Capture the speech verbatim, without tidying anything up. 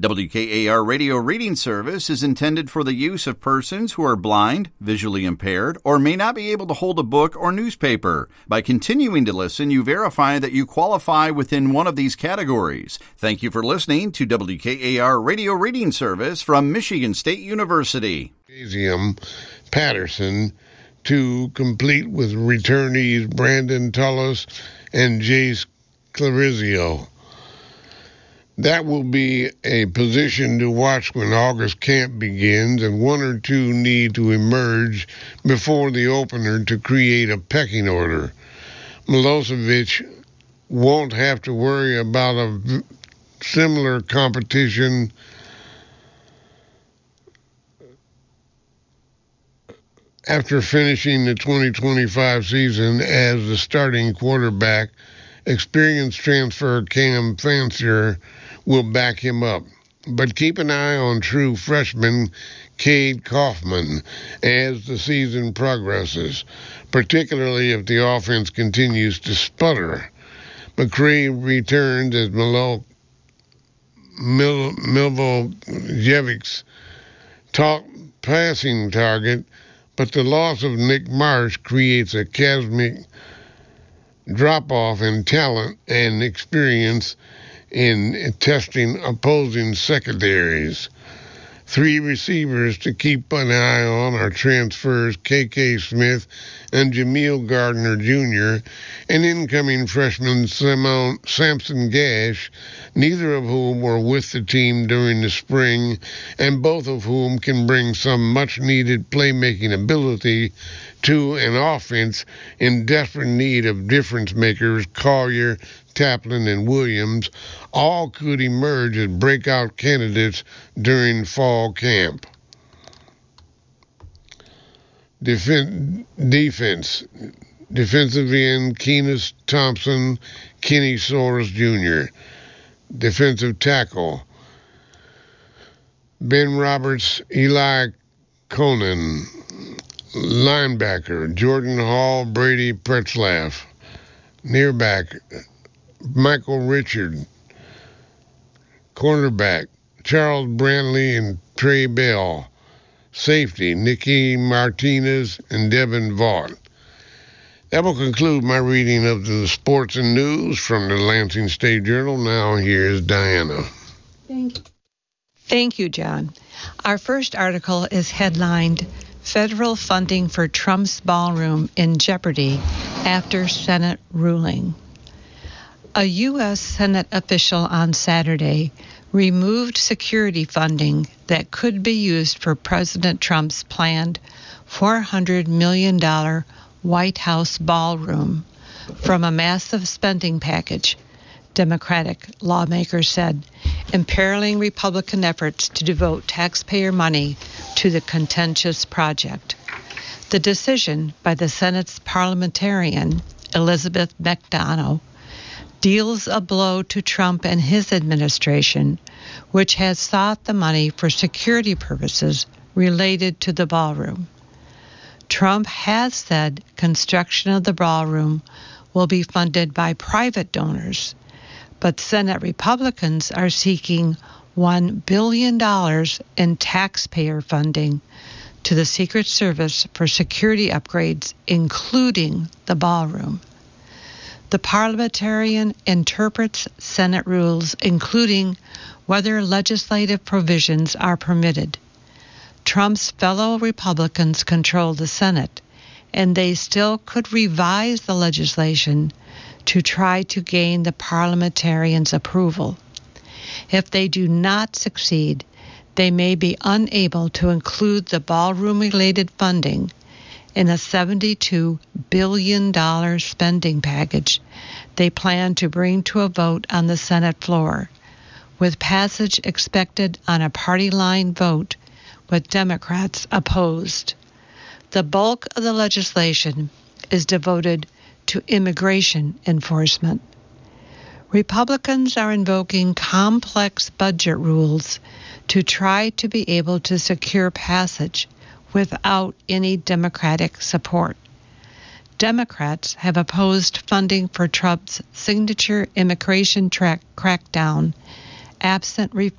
W K A R Radio Reading Service is intended for the use of persons who are blind, visually impaired, or may not be able to hold a book or newspaper. By continuing to listen, you verify that you qualify within one of these categories. Thank you for listening to W K A R Radio Reading Service from Michigan State University. Patterson, to complete with returnees Brandon Tullis and Jace Clarizio. That will be a position to watch when August camp begins, and one or two need to emerge before the opener to create a pecking order. Milosevic won't have to worry about a similar competition after finishing the twenty twenty-five season as the starting quarterback. Experienced transfer Cam Fancier will back him up. But keep an eye on true freshman Cade Kaufman as the season progresses, particularly if the offense continues to sputter. McCray returns as Milo, Mil, Milvojevic's top passing target, but the loss of Nick Marsh creates a cosmic drop-off in talent and experience in testing opposing secondaries. Three receivers to keep an eye on are transfers K K Smith and Jameel Gardner Junior and incoming freshman Simone, Samson Gash, neither of whom were with the team during the spring, and both of whom can bring some much-needed playmaking ability to an offense in desperate need of difference makers. Collier, Taplin, and Williams all could emerge as breakout candidates during fall camp. Defen- defense. Defensive end, Keenis Thompson, Kenny Soares Junior Defensive tackle, Ben Roberts, Eli Conan. Linebacker, Jordan Hall, Brady Pretzlaff. Nearback, Michael Richard. Cornerback, Charles Brantley and Trey Bell. Safety, Nicky Martinez and Devin Vaught. That will conclude my reading of the sports and news from the Lansing State Journal. Now here's Diana. Thank you. Thank you, John. Our first article is headlined, Federal Funding for Trump's Ballroom in Jeopardy After Senate Ruling. A U S Senate official on Saturday removed security funding that could be used for President Trump's planned four hundred million dollars White House ballroom from a massive spending package, Democratic lawmakers said, imperiling Republican efforts to devote taxpayer money to the contentious project. The decision by the Senate's parliamentarian, Elizabeth McDonough, deals a blow to Trump and his administration, which has sought the money for security purposes related to the ballroom. Trump has said construction of the ballroom will be funded by private donors, but Senate Republicans are seeking one billion dollars in taxpayer funding to the Secret Service for security upgrades, including the ballroom. The parliamentarian interprets Senate rules, including whether legislative provisions are permitted. Trump's fellow Republicans control the Senate, and they still could revise the legislation to try to gain the parliamentarians' approval. If they do not succeed, they may be unable to include the ballroom-related funding in a seventy-two billion dollars spending package they plan to bring to a vote on the Senate floor, with passage expected on a party-line vote with Democrats opposed. The bulk of the legislation is devoted to immigration enforcement. Republicans are invoking complex budget rules to try to be able to secure passage without any Democratic support. Democrats have opposed funding for Trump's signature immigration track crackdown, absent re-